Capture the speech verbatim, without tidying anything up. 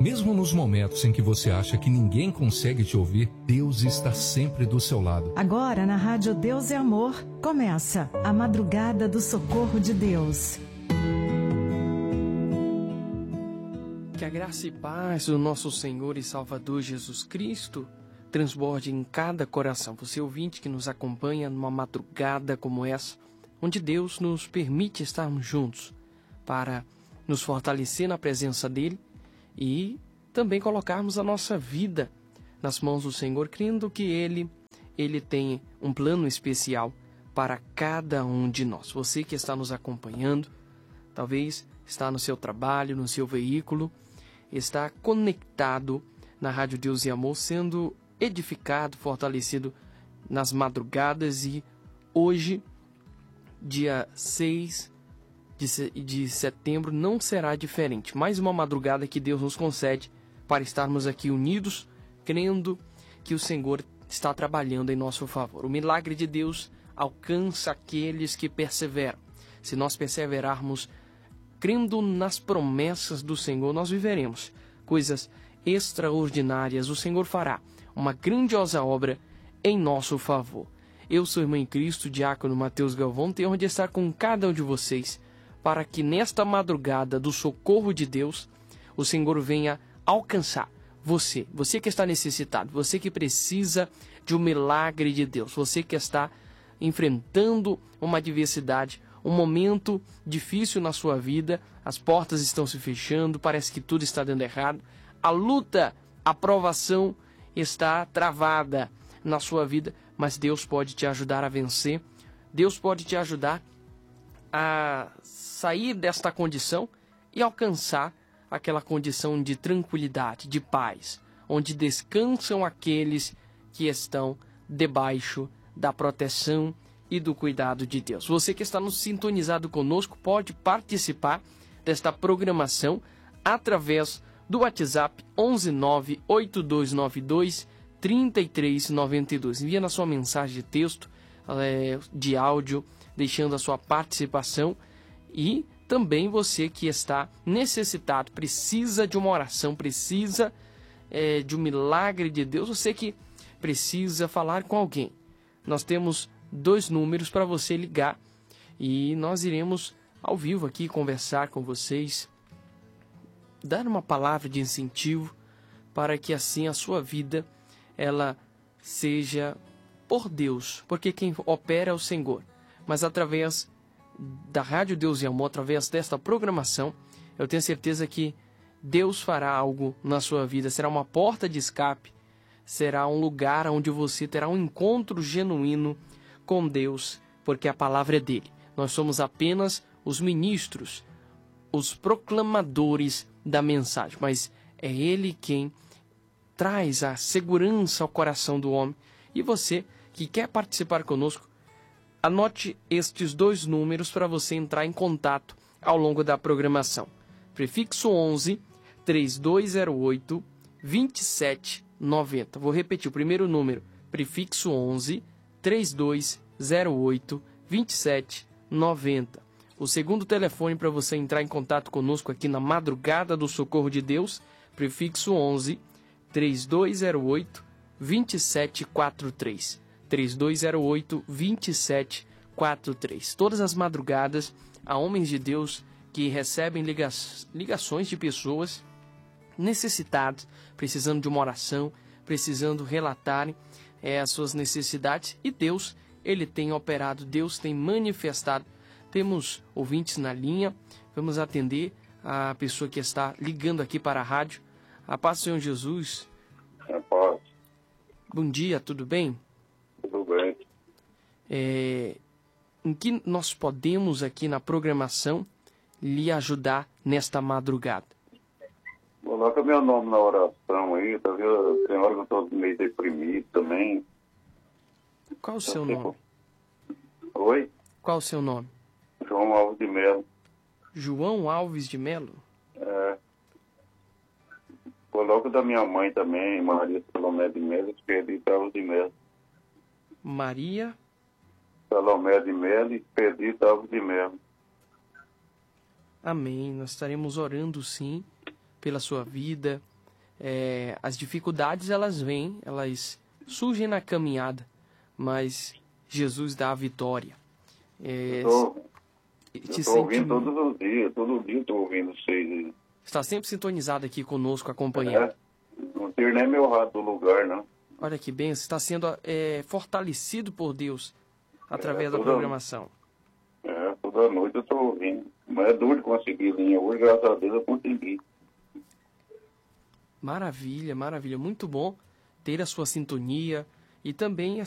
Mesmo nos momentos em que você acha que ninguém consegue te ouvir, Deus está sempre do seu lado. Agora na Rádio Deus é Amor, começa a Madrugada do Socorro de Deus. Que a graça e paz do nosso Senhor e Salvador Jesus Cristo transborde em cada coração. Você ouvinte que nos acompanha numa madrugada como essa, onde Deus nos permite estarmos juntos para nos fortalecer na presença dEle e também colocarmos a nossa vida nas mãos do Senhor, crendo que Ele, Ele tem um plano especial para cada um de nós. Você que está nos acompanhando, talvez está no seu trabalho, no seu veículo, está conectado na Rádio Deus e Amor, sendo edificado, fortalecido nas madrugadas, e hoje, dia seis de setembro, não será diferente. Mais uma madrugada que Deus nos concede para estarmos aqui unidos, crendo que o Senhor está trabalhando em nosso favor. O milagre de Deus alcança aqueles que perseveram. Se nós perseverarmos crendo nas promessas do Senhor, nós viveremos coisas extraordinárias. O Senhor fará uma grandiosa obra em nosso favor. Eu sou irmão em Cristo, diácono Mateus Galvão, tenho onde estar com cada um de vocês, para que nesta madrugada do socorro de Deus, o Senhor venha alcançar você, você que está necessitado, você que precisa de um milagre de Deus, você que está enfrentando uma adversidade, um momento difícil na sua vida, as portas estão se fechando, parece que tudo está dando errado, a luta, a provação está travada na sua vida, mas Deus pode te ajudar a vencer, Deus pode te ajudar a sair desta condição e alcançar aquela condição de tranquilidade, de paz, onde descansam aqueles que estão debaixo da proteção e do cuidado de Deus. Você que está nos sintonizado conosco pode participar desta programação através do WhatsApp onze nove oito dois nove dois três três nove dois. Envia na sua mensagem de texto, é, de áudio, deixando a sua participação. E também você que está necessitado, precisa de uma oração, precisa é, de um milagre de Deus, você que precisa falar com alguém. Nós temos dois números para você ligar e nós iremos ao vivo aqui conversar com vocês, dar uma palavra de incentivo para que assim a sua vida ela seja por Deus, porque quem opera é o Senhor. Mas através da Rádio Deus e Amor, através desta programação, eu tenho certeza que Deus fará algo na sua vida, será uma porta de escape, será um lugar onde você terá um encontro genuíno com Deus, porque a palavra é dele. Nós somos apenas os ministros, os proclamadores da mensagem, mas é ele quem traz a segurança ao coração do homem. E você que quer participar conosco, anote estes dois números para você entrar em contato ao longo da programação. Prefixo onze, três dois zero oito, dois sete nove zero. Vou repetir o primeiro número, prefixo onze, três dois zero oito, dois sete nove zero. O segundo telefone para você entrar em contato conosco aqui na Madrugada do Socorro de Deus, prefixo onze, três dois zero oito, dois sete quatro três. três dois zero oito, dois sete quatro três. Todas as madrugadas, há homens de Deus que recebem liga- ligações de pessoas necessitadas, precisando de uma oração, precisando relatarem é, as suas necessidades. E Deus, Ele tem operado, Deus tem manifestado. Temos ouvintes na linha, vamos atender a pessoa que está ligando aqui para a rádio. A paz do Senhor Jesus. A paz. Bom dia, tudo bem? Tudo bem. É, em que nós podemos aqui na programação lhe ajudar nesta madrugada? Coloca meu nome na oração aí, tá vendo? Tem hora que eu tô meio deprimido também. Qual o seu Eu fico- nome? Oi? Qual o seu nome? João Alves de Melo. João Alves de Melo? É. Coloca da minha mãe também, Maria Salomé de Melo, Expedito Alves de Melo. Maria Salomé de Melo, Expedito Alves de Melo. Amém. Nós estaremos orando sim pela sua vida, É, as dificuldades, elas vêm, elas surgem na caminhada, mas Jesus dá a vitória. É, Eu te estou ouvindo senti- todos os dias, todo dia estou ouvindo vocês aí. Está sempre sintonizado aqui conosco, acompanhando. É, não tiro nem meu rato do lugar, não. Olha que bem, você está sendo é, fortalecido por Deus através É, da toda- programação. É, toda noite eu estou ouvindo. Mas é duro de conseguir linha. Hoje, graças a Deus, eu consegui. Maravilha, maravilha. Muito bom ter a sua sintonia e também